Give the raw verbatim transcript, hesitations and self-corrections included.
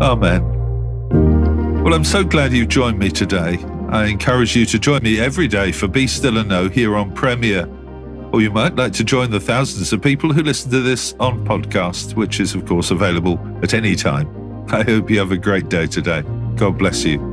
Amen. Well, I'm so glad you've joined me today. I encourage you to join me every day for Be Still and Know here on Premier. Or you might like to join the thousands of people who listen to this on podcast, which is, of course, available at any time. I hope you have a great day today. God bless you.